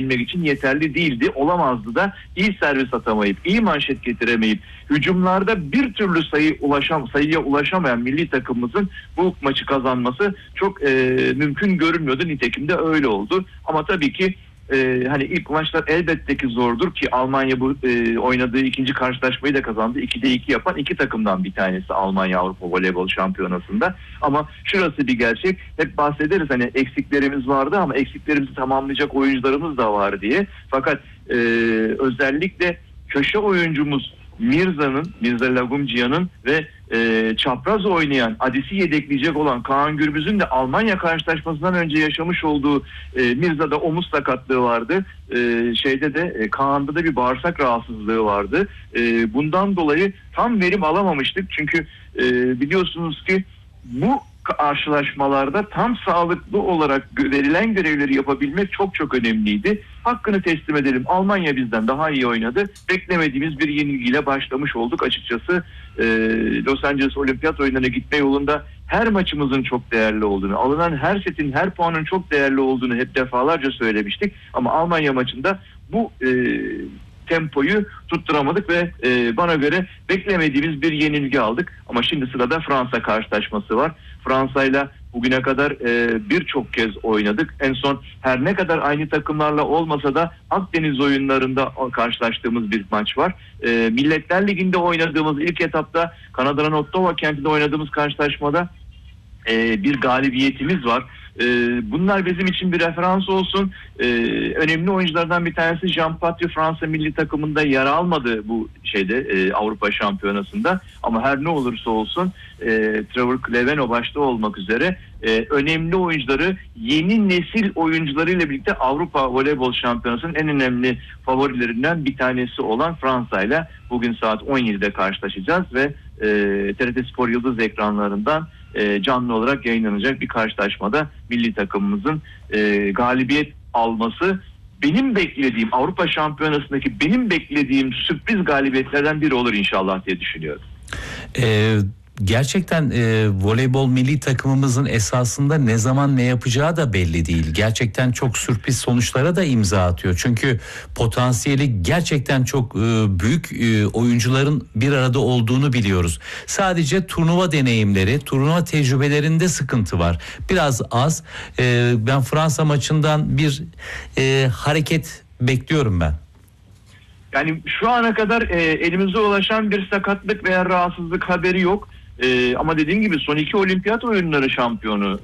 yenebilmek için yeterli değildi. Olamazdı da iyi servis atamayıp, iyi manşet getiremeyip, hücumlarda bir türlü sayıya ulaşamayan milli takımımızın bu maçı kazanması çok mümkün görünmüyordu. Nitekim de öyle oldu. Ama tabii ki hani ilk maçlar elbette ki zordur ki Almanya bu oynadığı ikinci karşılaşmayı da kazandı. 2'de 2 yapan iki takımdan bir tanesi Almanya Avrupa Voleybol Şampiyonası'nda. Ama şurası bir gerçek. Hep bahsederiz hani eksiklerimiz vardı ama eksiklerimizi tamamlayacak oyuncularımız da var diye. Fakat özellikle köşe oyuncumuz Mirza Lagumciyan'ın ve çapraz oynayan, Adis'i yedekleyecek olan Kaan Gürbüz'ün de Almanya karşılaşmasından önce yaşamış olduğu Mirza'da omuz sakatlığı vardı. Kaan'da da bir bağırsak rahatsızlığı vardı. Bundan dolayı tam verim alamamıştık. Çünkü biliyorsunuz ki bu karşılaşmalarda tam sağlıklı olarak verilen görevleri yapabilmek çok çok önemliydi. Hakkını teslim edelim. Almanya bizden daha iyi oynadı. Beklemediğimiz bir yenilgiyle başlamış olduk. Açıkçası Los Angeles Olimpiyat Oyunları'na gitme yolunda her maçımızın çok değerli olduğunu, alınan her setin, her puanın çok değerli olduğunu hep defalarca söylemiştik. Ama Almanya maçında bu tempoyu tutturamadık ve bana göre beklemediğimiz bir yenilgi aldık. Ama şimdi sırada Fransa karşılaşması var. Fransa'yla bugüne kadar birçok kez oynadık. En son her ne kadar aynı takımlarla olmasa da Akdeniz oyunlarında karşılaştığımız bir maç var. Milletler Ligi'nde oynadığımız ilk etapta Kanada'nın Ottawa kentinde oynadığımız karşılaşmada bir galibiyetimiz var. Bunlar bizim için bir referans olsun. Önemli oyunculardan bir tanesi Jean Patry Fransa milli takımında yer almadı bu Avrupa Şampiyonası'nda. Ama her ne olursa olsun Trevor Cleveno başta olmak üzere önemli oyuncuları yeni nesil oyuncularıyla birlikte Avrupa Voleybol Şampiyonası'nın en önemli favorilerinden bir tanesi olan Fransa ile bugün saat 17'de karşılaşacağız ve TRT Spor Yıldız ekranlarından canlı olarak yayınlanacak bir karşılaşmada milli takımımızın galibiyet alması benim beklediğim Avrupa Şampiyonası'ndaki benim beklediğim sürpriz galibiyetlerden biri olur inşallah diye düşünüyorum. Gerçekten voleybol milli takımımızın esasında ne zaman ne yapacağı da belli değil. Gerçekten çok sürpriz sonuçlara da imza atıyor. Çünkü potansiyeli gerçekten çok büyük oyuncuların bir arada olduğunu biliyoruz. Sadece turnuva deneyimleri, turnuva tecrübelerinde sıkıntı var. Biraz az. Ben Fransa maçından bir hareket bekliyorum ben. Yani şu ana kadar elimize ulaşan bir sakatlık veya rahatsızlık haberi yok. Ama dediğim gibi son 2 olimpiyat oyunları şampiyonu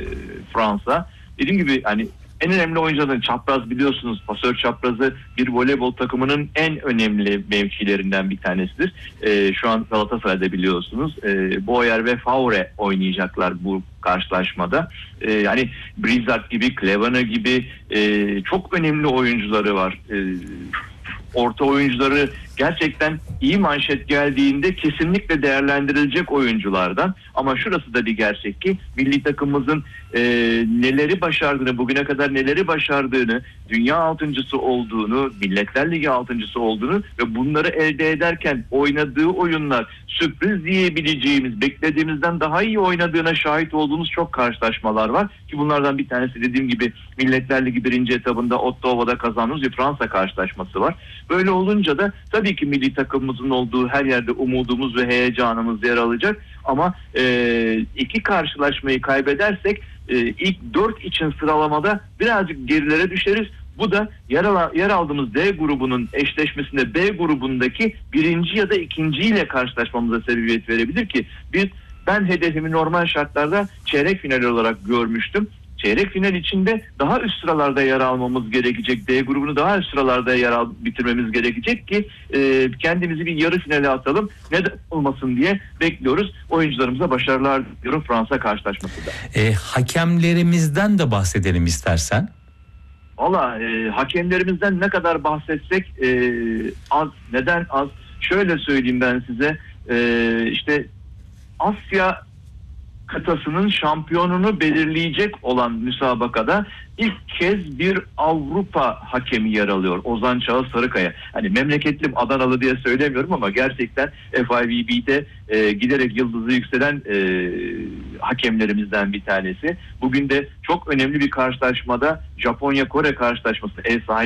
Fransa. Dediğim gibi hani en önemli oyuncuların çapraz biliyorsunuz pasör çaprazı bir voleybol takımının en önemli mevkilerinden bir tanesidir. Şu an Galatasaray'da biliyorsunuz Boyer ve Favre oynayacaklar bu karşılaşmada. Yani Brizard gibi, Clevena gibi çok önemli oyuncuları var. Orta oyuncuları gerçekten iyi manşet geldiğinde kesinlikle değerlendirilecek oyunculardan. Ama şurası da bir gerçek ki milli takımımızın neleri başardığını, bugüne kadar neleri başardığını, dünya 6.'sı olduğunu, Milletler Ligi 6.'sı olduğunu ve bunları elde ederken oynadığı oyunlar sürpriz diyebileceğimiz, beklediğimizden daha iyi oynadığına şahit olduğumuz çok karşılaşmalar var. Ki bunlardan bir tanesi dediğim gibi Milletler Ligi 1. etabında Ottawa'da kazandığımız bir Fransa karşılaşması var. Böyle olunca da tabii ki milli takımımızın olduğu her yerde umudumuz ve heyecanımız yer alacak. Ama iki karşılaşmayı kaybedersek ilk 4 için sıralamada birazcık gerilere düşeriz. Bu da yer aldığımız D grubunun eşleşmesinde B grubundaki 1. ya da 2. ile karşılaşmamıza sebebiyet verebilir ki ben hedefimi normal şartlarda çeyrek final olarak görmüştüm. Çeyrek final içinde daha üst sıralarda yer almamız gerekecek. D grubunu daha üst sıralarda bitirmemiz gerekecek ki kendimizi bir yarı finale atalım. Neden olmasın diye bekliyoruz. Oyuncularımıza başarılar diliyorum Fransa karşılaşmasında. Hakemlerimizden de bahsedelim istersen. Valla hakemlerimizden ne kadar bahsetsek az. Neden az? Şöyle söyleyeyim ben size. İşte Asya kıtasının şampiyonunu belirleyecek olan müsabakada ilk kez bir Avrupa hakemi yer alıyor. Ozan Çağız Sarıkaya. Hani memleketlim Adanalı diye söylemiyorum ama gerçekten FIVB'de giderek yıldızı yükselen hakemlerimizden bir tanesi. Bugün de çok önemli bir karşılaşmada Japonya-Kore karşılaşması ev sahibi